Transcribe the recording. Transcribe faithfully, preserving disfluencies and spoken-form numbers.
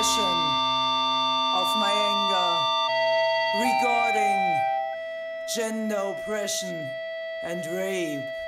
expression of my anger regarding gender oppression and rape.